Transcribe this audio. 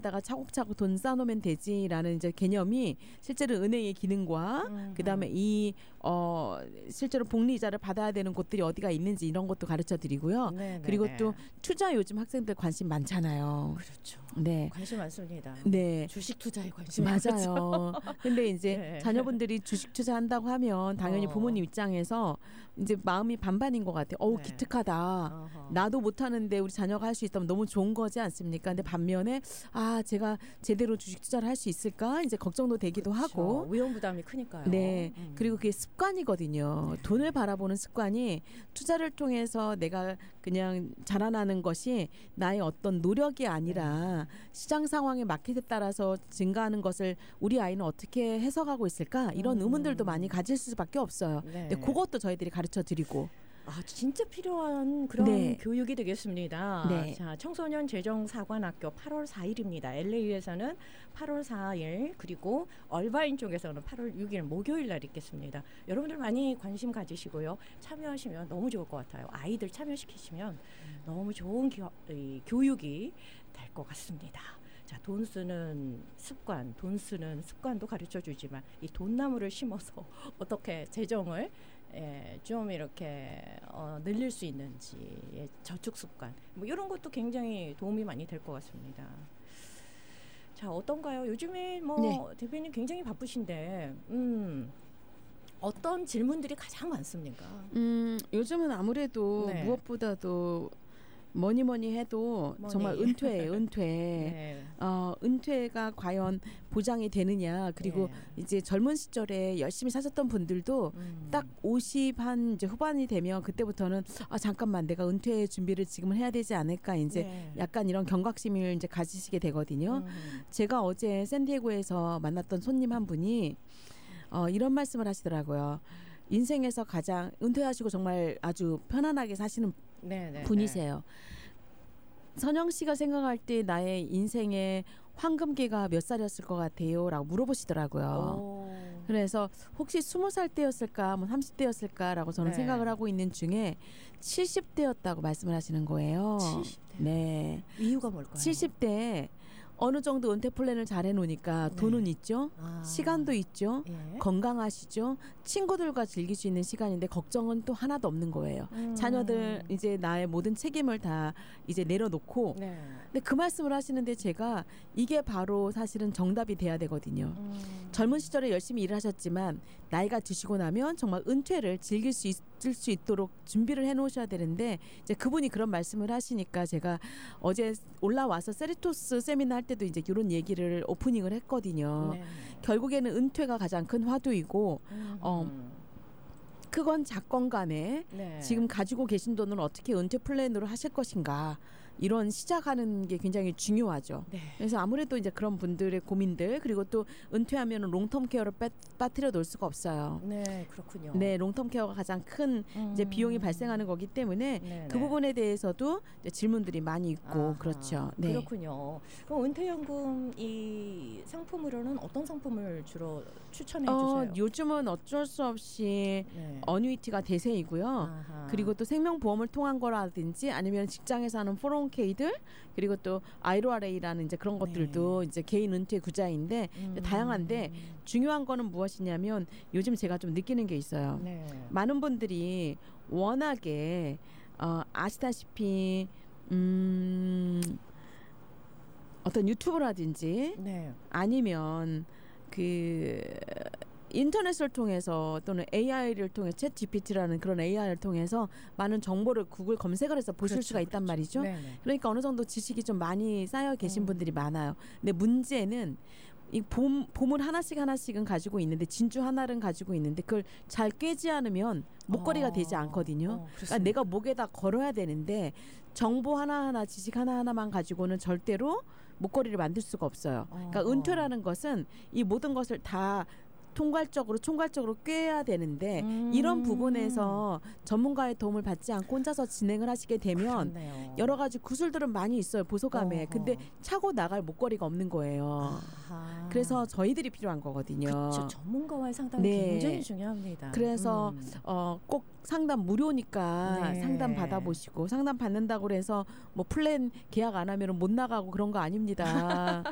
은행에다가 차곡차곡 돈 쌓아놓으면 되지라는 이제 개념이 실제로 은행의 기능과 그다음에 실제로 복리이자를 받아야 되는 곳들이 어디가 있는지 이런 것도 가르쳐 드리고요. 그리고 또 투자 요즘 학생들 관심 많잖아요. 그렇죠. 네. 관심 많습니다. 네. 주식 투자에 관심 맞아요. 근데 이제 네. 자녀분들이 주식 투자한다고 하면 당연히 부모님 입장에서 이제 마음이 반반인 것 같아요. 어우, 기특하다. 나도 못하는데 우리 자녀가 할 수 있다면 너무 좋은 거지 않습니까? 근데 반면에 제가 제대로 주식 투자를 할 수 있을까? 이제 걱정도 되기도 하고. 위험 부담이 크니까요. 네. 그리고 그게 습관이거든요. 돈을 바라보는 습관이 투자를 통해서 내가 그냥 자라나는 것이 나의 어떤 노력이 아니라 시장 상황의 마켓에 따라서 증가하는 것을 우리 아이는 어떻게 해석하고 있을까? 이런 의문들도 많이 가질 수밖에 없어요. 근데 그것도 저희들이 가르쳐 드리고. 진짜 필요한 그런 교육이 되겠습니다. 네. 자, 청소년 재정사관학교 8월 4일입니다. LA에서는 8월 4일 그리고 얼바인 쪽에서는 8월 6일 목요일 날 있겠습니다. 여러분들 많이 관심 가지시고요. 참여하시면 너무 좋을 것 같아요. 아이들 참여시키시면 너무 좋은 교육이 될 것 같습니다. 자, 돈 쓰는 습관도 가르쳐 주지만 이 돈나무를 심어서 어떻게 재정을 좀 이렇게 늘릴 수 있는지 저축 습관 뭐 이런 것도 굉장히 도움이 많이 될 것 같습니다. 자, 어떤가요? 요즘에 대표님 굉장히 바쁘신데 어떤 질문들이 가장 많습니까? 요즘은 아무래도 무엇보다도 뭐니 해도 정말 은퇴예요. 은퇴가 과연 보장이 되느냐. 그리고 이제 젊은 시절에 열심히 사셨던 분들도 딱 50 한 이제 후반이 되면 그때부터는 잠깐만 내가 은퇴 준비를 지금은 해야 되지 않을까. 이제 약간 이런 경각심을 이제 가지시게 되거든요. 제가 어제 샌디에고에서 만났던 손님 한 분이 이런 말씀을 하시더라고요. 인생에서 가장 은퇴하시고 정말 아주 편안하게 사시는 분이세요. 선영 씨가 생각할 때 나의 인생의 황금기가 몇 살이었을 것 같아요? 라고 물어보시더라고요. 그래서 혹시 20살 때였을까, 30대였을까 라고 저는 생각을 하고 있는 중에 70대였다고 말씀을 하시는 거예요. 70대? 네. 이유가 뭘까요? 70대에 어느 정도 은퇴 플랜을 잘 해놓으니까 돈은 있죠. 시간도 있죠. 건강하시죠. 친구들과 즐길 수 있는 시간인데 걱정은 또 하나도 없는 거예요. 자녀들 이제 나의 모든 책임을 다 이제 내려놓고 근데 그 말씀을 하시는데 제가 이게 바로 사실은 정답이 돼야 되거든요. 젊은 시절에 열심히 일을 하셨지만 나이가 드시고 나면 정말 은퇴를 즐길 수 있을 수 있도록 준비를 해놓으셔야 되는데 이제 그분이 그런 말씀을 하시니까 제가 어제 올라와서 세리토스 세미나 할 때도 이제 이런 얘기를 오프닝을 했거든요. 결국에는 은퇴가 가장 큰 화두이고 크건 작건 간에 지금 가지고 계신 돈을 어떻게 은퇴 플랜으로 하실 것인가 이런 시작하는 게 굉장히 중요하죠. 그래서 아무래도 이제 그런 분들의 고민들 그리고 또 은퇴하면 롱텀 케어를 빠뜨려 놓을 수가 없어요. 네, 그렇군요. 네, 롱텀 케어가 가장 큰 이제 비용이 발생하는 거기 때문에 그 부분에 대해서도 이제 질문들이 많이 있고 그렇죠. 네. 그렇군요. 그럼 은퇴연금 이 상품으로는 어떤 상품을 주로 추천해 주세요? 요즘은 어쩔 수 없이 어뉴이티가 대세이고요. 그리고 또 생명보험을 통한 거라든지 아니면 직장에서 하는 401k들 그리고 또 IRA라는 이제 그런 것들도 이제 개인 은퇴 구자인데 다양한데 중요한 거는 무엇이냐면 요즘 제가 좀 느끼는 게 있어요. 많은 분들이 워낙에 아시다시피 어떤 유튜브라든지 아니면 그 인터넷을 통해서 또는 AI를 통해 챗 GPT라는 그런 AI를 통해서 많은 정보를 구글 검색을 해서 보실 수가 있단 말이죠. 그러니까 어느 정도 지식이 좀 많이 쌓여 계신 분들이 많아요. 근데 문제는 이 보물 하나씩은 가지고 있는데 진주 하나를 가지고 있는데 그걸 잘 꿰지 않으면 목걸이가 되지 않거든요. 그러니까 내가 목에다 걸어야 되는데 정보 하나하나 지식 하나하나만 가지고는 절대로 목걸이를 만들 수가 없어요. 그러니까 은퇴라는 것은 이 모든 것을 다 총괄적으로 꿰야 되는데 이런 부분에서 전문가의 도움을 받지 않고 혼자서 진행을 하시게 되면 그렇네요. 여러 가지 구슬들은 많이 있어요. 보소감에. 근데 차고 나갈 목걸이가 없는 거예요. 그래서 저희들이 필요한 거거든요. 그렇죠. 전문가와의 상담이 굉장히 중요합니다. 그래서 꼭 상담 무료니까 상담 받아보시고 상담 받는다고 해서 뭐 플랜 계약 안 하면 못 나가고 그런 거 아닙니다.